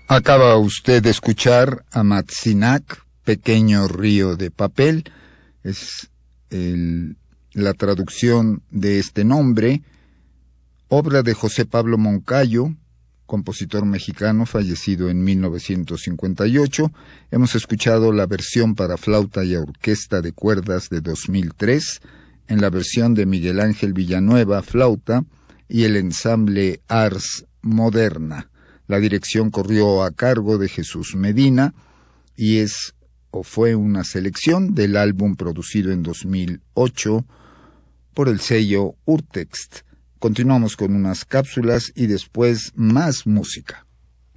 Acaba usted de escuchar Amatzinac, Pequeño río de papel. Es la traducción de este nombre, obra de José Pablo Moncayo, compositor mexicano fallecido en 1958. Hemos escuchado la versión para flauta y orquesta de cuerdas de 2003, en la versión de Miguel Ángel Villanueva, flauta, y el ensamble Ars Moderna. La dirección corrió a cargo de Jesús Medina y fue una selección del álbum producido en 2008 por el sello Urtext. Continuamos con unas cápsulas y después más música.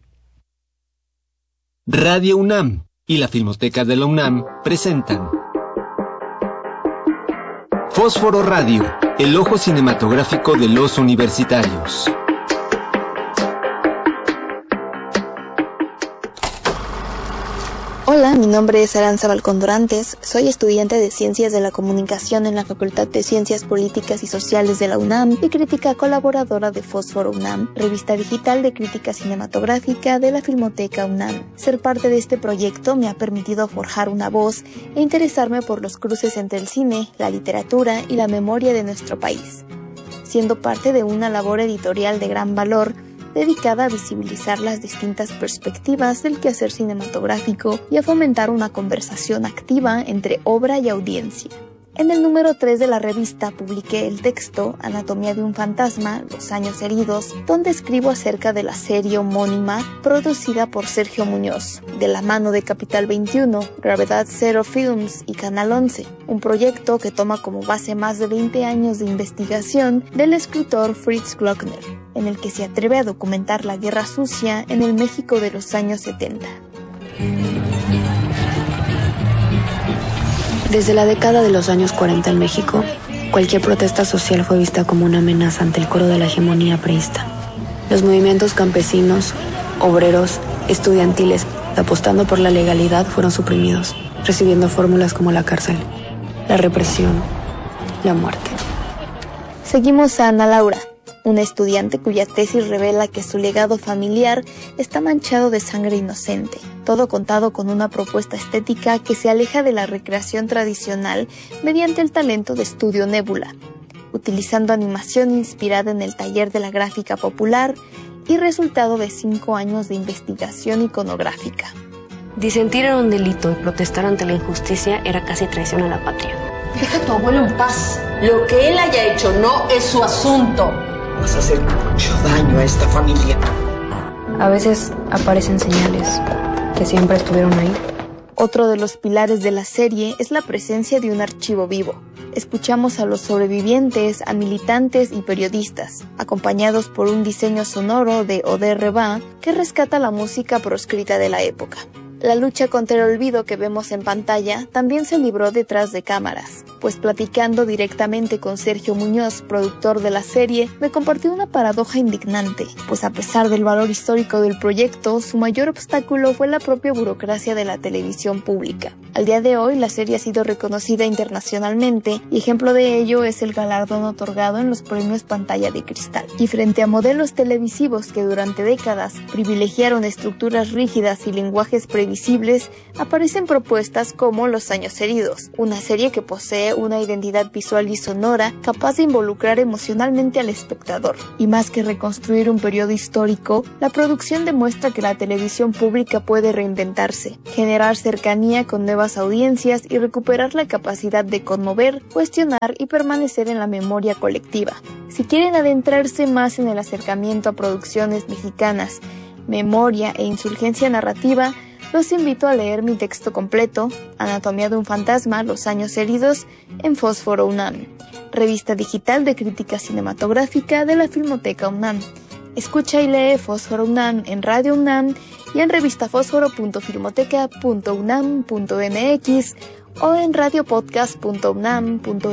Radio UNAM y la Filmoteca de la UNAM presentan Fósforo Radio, el ojo cinematográfico de los universitarios. Hola, mi nombre es Aranza Balcón Dorantes, soy estudiante de Ciencias de la Comunicación en la Facultad de Ciencias Políticas y Sociales de la UNAM y crítica colaboradora de Fósforo UNAM, revista digital de crítica cinematográfica de la Filmoteca UNAM. Ser parte de este proyecto me ha permitido forjar una voz e interesarme por los cruces entre el cine, la literatura y la memoria de nuestro país. Siendo parte de una labor editorial de gran valor, dedicada a visibilizar las distintas perspectivas del quehacer cinematográfico y a fomentar una conversación activa entre obra y audiencia. En el número 3 de la revista publiqué el texto Anatomía de un fantasma, Los años heridos, donde escribo acerca de la serie homónima producida por Sergio Muñoz, de la mano de Capital 21, Gravedad Zero Films y Canal 11, un proyecto que toma como base más de 20 años de investigación del escritor Fritz Glockner, en el que se atreve a documentar la guerra sucia en el México de los años 70. Desde la década de los años 40 en México, cualquier protesta social fue vista como una amenaza ante el coro de la hegemonía priista. Los movimientos campesinos, obreros, estudiantiles, apostando por la legalidad, fueron suprimidos, recibiendo fórmulas como la cárcel, la represión, la muerte. Seguimos a Ana Laura, una estudiante cuya tesis revela que su legado familiar está manchado de sangre inocente, todo contado con una propuesta estética que se aleja de la recreación tradicional mediante el talento de Estudio Nébula, utilizando animación inspirada en el taller de la gráfica popular y resultado de 5 años de investigación iconográfica. Disentir era un delito y protestar ante la injusticia era casi traición a la patria. Deja a tu abuelo en paz. Lo que él haya hecho no es su asunto. Vas a hacer mucho daño a esta familia. A veces aparecen señales que siempre estuvieron ahí. Otro de los pilares de la serie es la presencia de un archivo vivo. Escuchamos a los sobrevivientes, a militantes y periodistas, acompañados por un diseño sonoro de Ode Reba que rescata la música proscrita de la época. La lucha contra el olvido que vemos en pantalla también se libró detrás de cámaras, pues platicando directamente con Sergio Muñoz, productor de la serie, me compartió una paradoja indignante, pues a pesar del valor histórico del proyecto, su mayor obstáculo fue la propia burocracia de la televisión pública. Al día de hoy, la serie ha sido reconocida internacionalmente y ejemplo de ello es el galardón otorgado en los premios Pantalla de Cristal. Y frente a modelos televisivos que durante décadas privilegiaron estructuras rígidas y lenguajes previsibles, aparecen propuestas como Los años heridos, una serie que posee una identidad visual y sonora capaz de involucrar emocionalmente al espectador. Y más que reconstruir un periodo histórico, la producción demuestra que la televisión pública puede reinventarse, generar cercanía con nuevas audiencias y recuperar la capacidad de conmover, cuestionar y permanecer en la memoria colectiva. Si quieren adentrarse más en el acercamiento a producciones mexicanas, memoria e insurgencia narrativa, los invito a leer mi texto completo, Anatomía de un fantasma, Los años heridos, en Fósforo UNAM, revista digital de crítica cinematográfica de la Filmoteca UNAM. Escucha y lee Fósforo UNAM en Radio UNAM y en revistafósforo.filmoteca.unam.mx o en radiopodcast.unam.mx.